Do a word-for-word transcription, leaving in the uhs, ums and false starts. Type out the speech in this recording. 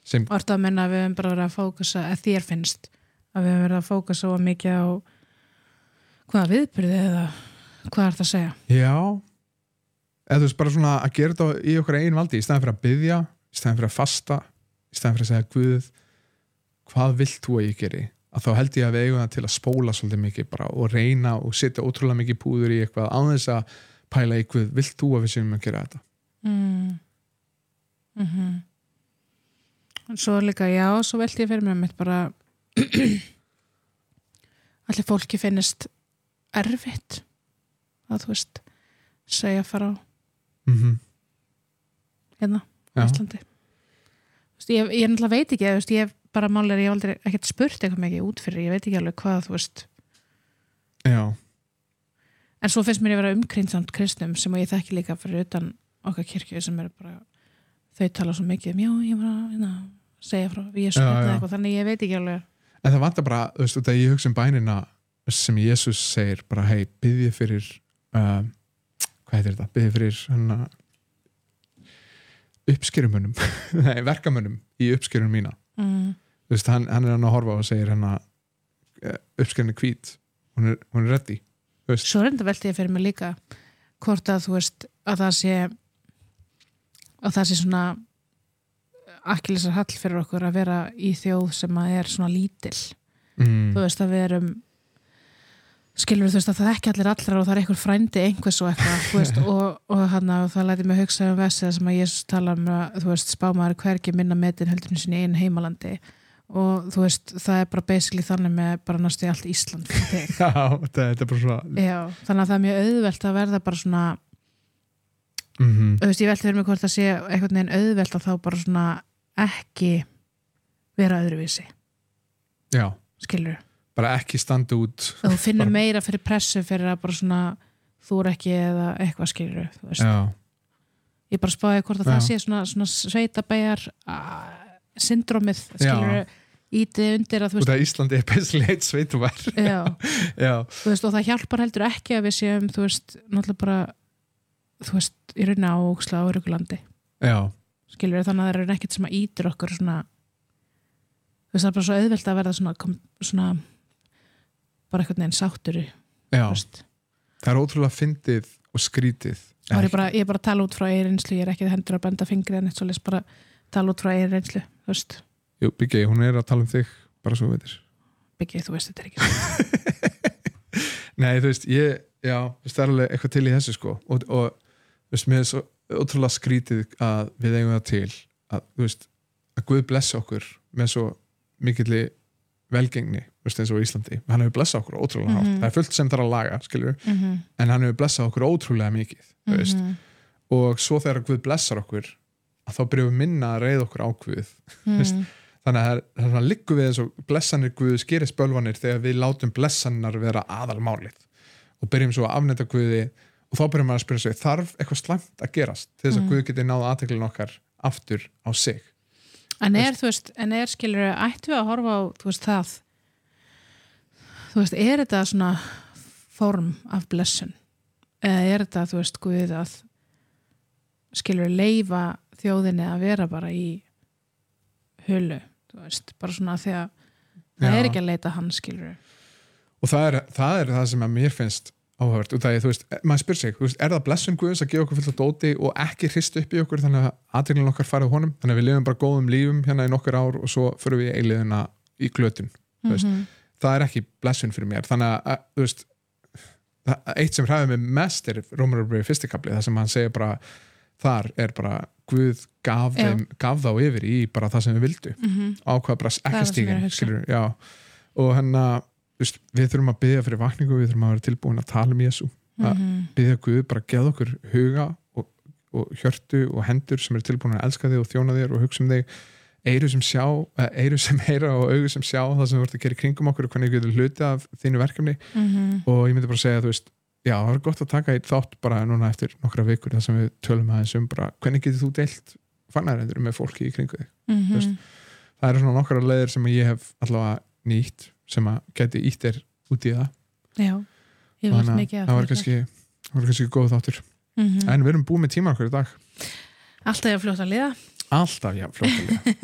sem Orta að menna að við höfum bara verið að fókusa að þér finnst að við höfum verið að fókusa svo mikið á hvaða viðbyrði eða hvað er það að segja? Já, eða þú veist bara svona að gera þetta í okkar eigin valdi í staðan fyrir að biðja, í staðan fyrir að fasta í staðan fyrir að segja Guð hvað vilt þú að ég geri? Að þá held ég að við eigum það til að spóla svolítið mikið bara og reyna og setja ótrúlega mikið púður í eitthvað án þess að pæla í Guð, vilt þú að við séum að gera þetta? Mm. Mhm. Svo líka, já, svo velti ég fyrir mér mitt bara allir fólki finnist erfitt að þú veist segja fara á Mhm. hérna á Já. Íslandi þú veist, ég, ég náttúrulega veit ekki þú veist, ég bara málir, ég hef aldrei ekkert spurt eitthvað mikið út fyrir, ég veit ekki alveg hvað þú veist Já, en svo finnst mér ég vera umkringd samt kristnum sem ég þekki líka fyrir utan okkar kirkju sem er bara þau tala svo mikið um, já, ég var að hérna, segja frá Jesú Já, eða já. eitthvað, þannig ég veit ekki alveg en það vantar bara, þú veist, út að ég hugsa um bænina sem Jesús segir bara, hei, biðja fyrir uh, hvað heitir þetta? Biðja fyrir hana uppskerumönnum nei, verkamönnum í uppskerun mína mm. þú veist, hann, hann er hann að horfa og segir hana uppskerun er hvít hún er, hún er ready þú veist, Svo reynda velti ég fyrir mig líka hvort að þú veist að það sé að það sé svona akkilesar hall fyrir okkur að vera í þjóð sem að er svona lítil mm, þú veist að við erum skilur þú veist að það er ekki allir allra og það er einhver frændi einhvers og eitthvað þú veist, og, og hann að það læti mig hugsa um vessið sem að Jesús tala um að þú veist spámaður hvergi minna metin heldur en sinni einn heimalandi og þú veist það er bara basically þannig með bara næstu í allt Ísland fyrir þig já, þetta, þetta er bara svona Já, þannig að það er mjög auðvelt að verða bara svona mm þú veist ég velti fyrir mig hvort það sé einhvern veginn auðvelt að þá bara svona ekki vera öðruvísi já, skilur bara ekki standa út þú finnur Bara- meira fyrir pressu fyrir að bara svona þú er ekki eða eitthvað skilur þú veist, já, ég bara spáði hvort að það Já. sé svona, svona sveitabæjar syndrómið skilur ítið undir að þú út veist að Íslandi er basically eitt sveitumær já, já, þú veist og það hjálpar heldur ekki að við séum þú veist, náttúrulega bara þú veist, í rauninni á óksla á Örugulandi já, skilur þannig að það er ekkert sem að ítir okkur svona þú veist það er bara svo auðvelt að verða svona, kom, svona bara einhvern veginn sáttur já. veist. það er ótrúlega fyndið og skrítið þá er ég bara, ég er bara að tala út frá eigin reynslu ég er ekki hendur að benda fingri en eitt svo leys bara tala út frá eigin reynslu þú veist, Jú, Biggi, hún er að tala um þig bara svo veitir Biggi, þú veist þetta er ekki svo Nei, þú veist, ég, já, þú veist, það er alveg eitthvað til í þessu sko og, og þú veist, mér er svo ótrúlega skrítið að við eigum það til að, þú veist, að Guð blessa okkur með svo mikilli velgengni, þú veist, eins og í Íslandi hann hefur blessað okkur ótrúlega hátt, Mhm. það er fullt sem þarf að laga, skilur, mm -hmm. en hann hefur blessað okkur ótrúlega mikið, þú veist og svo þegar Guð blessar okkur að þá byrjum við minna að reyða okkur á Guð veist, mm. þannig að það er, það er liggur við eins og blessanir Guð skerist bölvanir þegar við látum blessanar vera aðalmálið og byrjum svo að afneta Guði og þá byrjum maður að spyrja sig, þarf eitthvað slæmt að gerast til þess að Mm. Guð geti náða aðteklin okkar aftur á sig en er, þú veist, en er skilur ættu við að horfa á, þú veist, það þú veist, er þetta svona form af blessun eða er þetta, þú veist, Guð að skilur leifa þjóðinni að vera bara í hulu, þú veist, bara svona því að það Já. er ekki að leita hann, skilur og það er það, er það sem að mér finnst áhugavert út af því, þú veist, maður spyr sig, þú veist, er það blessun Guðs að gefa okkur fullt af dóti og ekki hrist upp í okkur þannig að aðteklin okkar farið honum þannig að við lifum bara góðum lífum hérna í nokkur ár og svo förum við í eiliðina í glötun þú veist, Mhm. það er ekki blessun fyrir mér þannig að, að þú veist það, eitt sem hræði mig mest er Rómarbréfi fyrsti kafli, það sem hann segir bara þar er bara Guð gaf, Já. þeim, gaf þá yfir í bara það sem við vildu Mhm. ákvað bara Það er ekki það sem ég er að stígin hugsa. skilur, já og hann að veist, við þurfum að biðja fyrir vakningu við þurfum að vera tilbúin að tala um Jesú að Mhm. biðja Guð bara að geða okkur huga og, og hjörtu og hendur sem eru tilbúin að elska þig og þjóna þér og hugsa um þig eyru sem sjá, eyru sem heyra og augu sem sjá það sem þú ert að gera í kringum okkur og hvernig við getum hluti af þínu verkefni Mhm. og ég myndi bara segja, þú veist, já, það er gott að taka eitt þátt bara núna eftir nokkra vikur þar sem við tölum aðeins um bara, hvernig getur þú deilt fagnaðarendur með fólki í kringu þig Mhm. veist, það eru svona nokkra leiðir sem ég hef allavega nýtt sem að geti ítt er út í það Já, ég vil þannig mikið að af það var því. kannski það var kannski góð þáttur Mhm. en við erum búið með tíma okkur í dag Alltaf ég að fljóta að liða alltaf, já, flott að liða